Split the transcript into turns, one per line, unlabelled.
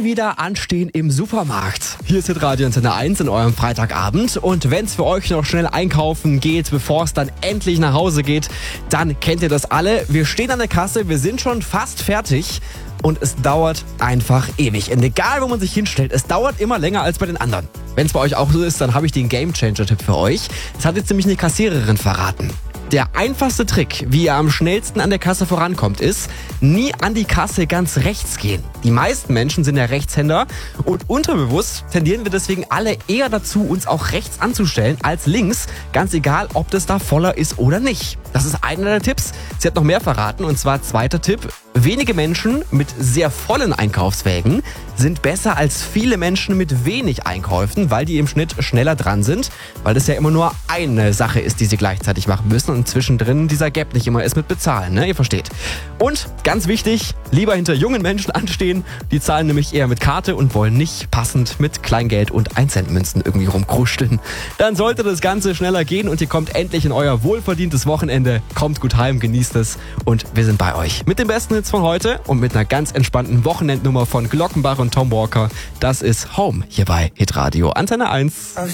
wieder anstehen im Supermarkt. Hier ist Hitradio Antenne 1 in eurem Freitagabend. Und wenn es für euch noch schnell einkaufen geht, bevor es dann endlich nach Hause geht, dann kennt ihr das alle. Wir stehen an der Kasse, wir sind schon fast fertig. Und es dauert einfach ewig. Und egal, wo man sich hinstellt, es dauert immer länger als bei den anderen. Wenn es bei euch auch so ist, dann habe ich den Gamechanger-Tipp für euch. Das hat jetzt nämlich eine Kassiererin verraten. Der einfachste Trick, wie ihr am schnellsten an der Kasse vorankommt, ist, nie an die Kasse ganz rechts gehen. Die meisten Menschen sind ja Rechtshänder und unterbewusst tendieren wir deswegen alle eher dazu, uns auch rechts anzustellen als links, ganz egal, ob das da voller ist oder nicht. Das ist einer der Tipps. Sie hat noch mehr verraten und zwar zweiter Tipp. Wenige Menschen mit sehr vollen Einkaufswägen sind besser als viele Menschen mit wenig Einkäufen, weil die im Schnitt schneller dran sind, weil das ja immer nur eine Sache ist, die sie gleichzeitig machen müssen und zwischendrin dieser Gap nicht immer ist mit Bezahlen, ne? Ihr versteht. Und ganz wichtig, lieber hinter jungen Menschen anstehen, die zahlen nämlich eher mit Karte und wollen nicht passend mit Kleingeld und 1-Cent-Münzen irgendwie rumkruscheln. Dann sollte das Ganze schneller gehen und ihr kommt endlich in euer wohlverdientes Wochenende. Kommt gut heim, genießt es und wir sind bei euch. Mit den besten Hits von heute und mit einer ganz entspannten Wochenendnummer von Glockenbach und Tom Walker. Das ist Home hier bei Hitradio Antenne 1.